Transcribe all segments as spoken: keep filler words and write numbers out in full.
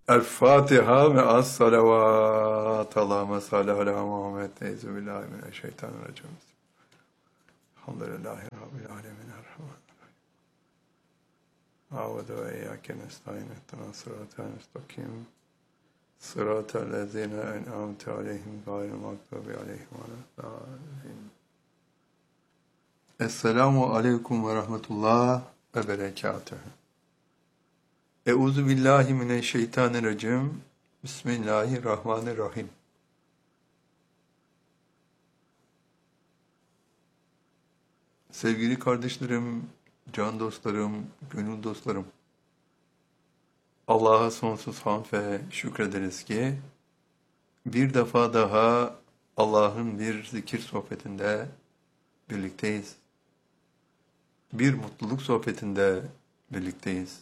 El Fatiha ve as salavat. Allahümme salli ala Muhammed. Euzubillahimineşşeytanirracim. Elhamdülillahi Rabbil alemin. A'udu ve iyyake nestaîn. İhdinas sıratal müstakim. Sıratal lezîne en'amte aleyhim gayril mağdûbi aleyhim veleddâllîn. Esselamu aleyküm ve rahmetullah ve berekatühü. Euzu billahi mineşşeytanirracim. Bismillahirrahmanirrahim. Sevgili kardeşlerim, can dostlarım, gönül dostlarım. Allah'a sonsuz hamd ve şükrederiz ki bir defa daha Allah'ın bir zikir sohbetinde birlikteyiz. Bir mutluluk sohbetinde birlikteyiz.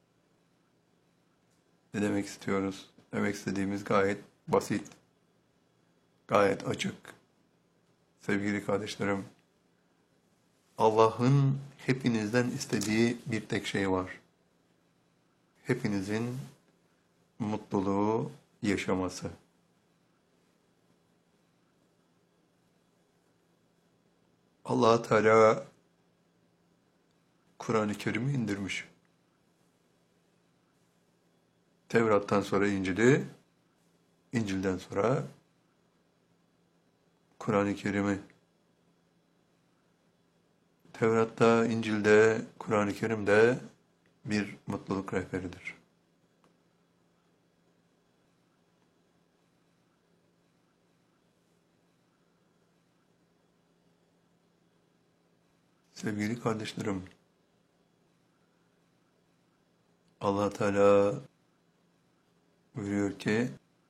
Ne demek istiyoruz? Demek istediğimiz gayet basit, gayet açık. Sevgili kardeşlerim, Allah'ın hepinizden istediği bir tek şey var. Hepinizin mutluluğu yaşaması. Allah Teala Kur'an-ı Kerim'i indirmiş. Tevrat'tan sonra İncil'i, İncil'den sonra Kur'an-ı Kerim'i. Tevrat'ta, İncil'de, Kur'an-ı Kerim'de bir mutluluk rehberidir. Sevgili kardeşlerim, Allah Teala buyuruyor ki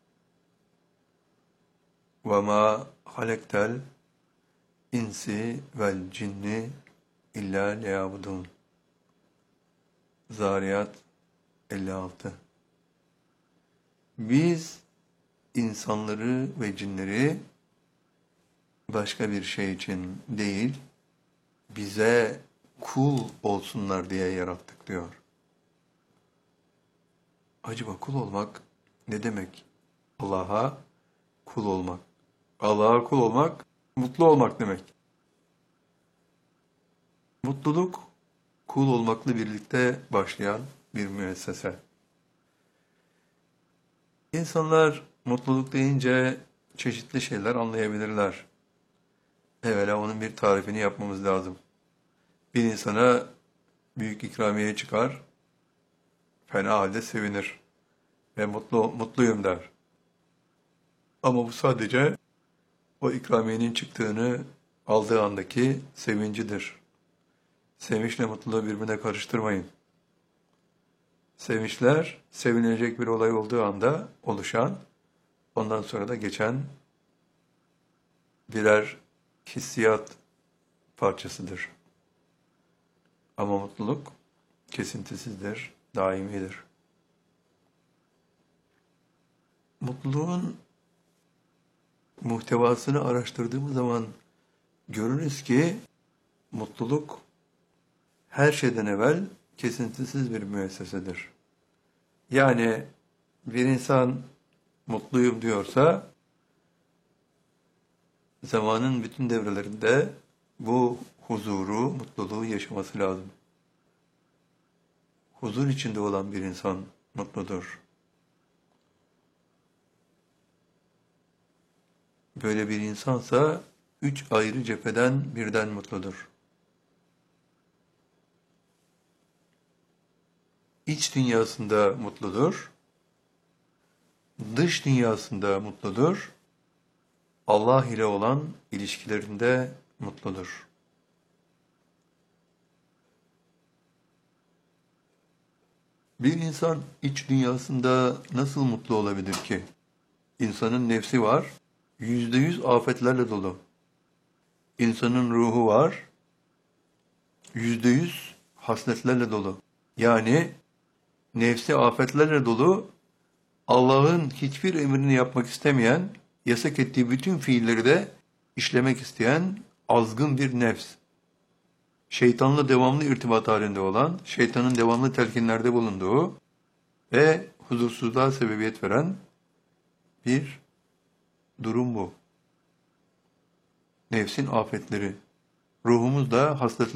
وَمَا خَلَقْتَ الْاِنْسِ وَالْجِنِّ اِلَّا لِيَعْبُدُونَ. Zariyat elli altı. Biz insanları ve cinleri başka bir şey için değil, bize kul olsunlar diye yarattık diyor. Acaba kul olmak ne demek? Allah'a kul olmak. Allah'a kul olmak, mutlu olmak demek. Mutluluk, kul olmakla birlikte başlayan bir müessese. İnsanlar mutluluk deyince çeşitli şeyler anlayabilirler. Evvela onun bir tarifini yapmamız lazım. Bir insana büyük ikramiye çıkar, fena halde sevinir ve mutlu mutluyum der. Ama bu sadece o ikramiyenin çıktığını aldığı andaki sevincidir. Sevinçle mutluluğu birbirine karıştırmayın. Sevinçler, sevinilecek bir olay olduğu anda oluşan, ondan sonra da geçen birer hissiyat parçasıdır. Ama mutluluk kesintisizdir, daimidir. Mutluluğun muhtevasını araştırdığımız zaman görürüz ki mutluluk her şeyden evvel kesintisiz bir müessesedir. Yani bir insan mutluyum diyorsa zamanın bütün devrelerinde bu huzuru, mutluluğu yaşaması lazım. Huzur içinde olan bir insan mutludur. Böyle bir insansa üç ayrı cepheden birden mutludur. İç dünyasında mutludur, dış dünyasında mutludur, Allah ile olan ilişkilerinde mutludur. Bir insan iç dünyasında nasıl mutlu olabilir ki? İnsanın nefsi var, yüzde yüz afetlerle dolu. İnsanın ruhu var, yüzde yüz hasletlerle dolu. Yani nefsi afetlerle dolu, Allah'ın hiçbir emrini yapmak istemeyen, yasak ettiği bütün fiilleri de işlemek isteyen azgın bir nefs. Şeytanla devamlı irtibat halinde olan, şeytanın devamlı telkinlerde bulunduğu ve huzursuzluğa sebebiyet veren bir durum bu. Nefsin afetleri. Ruhumuz da hasletler